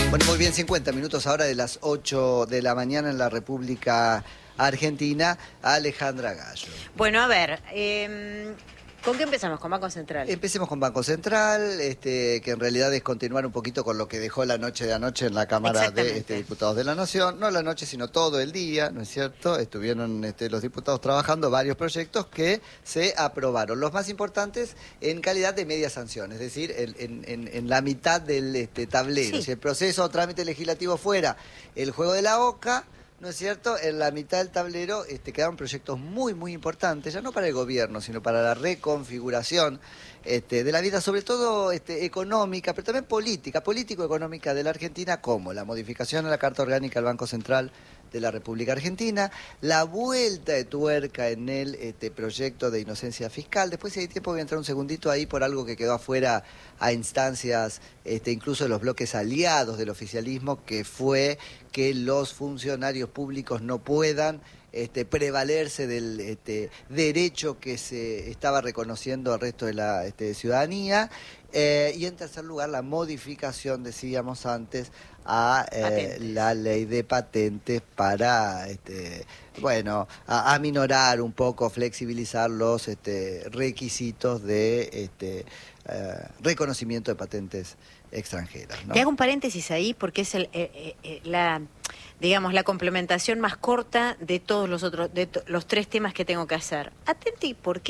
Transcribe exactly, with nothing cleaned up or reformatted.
Bueno, muy bien, cincuenta minutos ahora de las ocho de la mañana en la República Argentina. Alejandra Gallo. Bueno, a ver, eh, ¿con qué empezamos? ¿Con Banco Central? Empecemos con Banco Central, este, que en realidad es continuar un poquito con lo que dejó la noche de anoche en la Cámara de este, Diputados de la Nación. No la noche, sino todo el día, ¿no es cierto? Estuvieron este, los diputados trabajando varios proyectos que se aprobaron. Los más importantes en calidad de media sanción, es decir, en, en, en, en la mitad del este, tablero. Sí. Si el proceso o trámite legislativo fuera el juego de la oca, ¿no es cierto? En la mitad del tablero este, quedaron proyectos muy, muy importantes, ya no para el gobierno, sino para la reconfiguración este, de la vida, sobre todo este, económica, pero también política, político-económica de la Argentina, como la modificación a la Carta Orgánica del Banco Central de la República Argentina, la vuelta de tuerca en el este, proyecto de inocencia fiscal. Después, si hay tiempo, voy a entrar un segundito ahí por algo que quedó afuera a instancias, este, incluso de los bloques aliados del oficialismo, que fue que los funcionarios públicos no puedan este, prevalerse del este, derecho que se estaba reconociendo al resto de la este, ciudadanía. Eh, y en tercer lugar, la modificación, decíamos antes, a eh, la ley de patentes para, este, bueno, a, a minorar un poco, flexibilizar los este, requisitos de este, eh, reconocimiento de patentes extranjeras, ¿no? Te hago un paréntesis ahí porque es el, eh, eh, la, digamos, la complementación más corta de todos los otros, de to- los tres temas que tengo que hacer. Atenti, ¿por qué?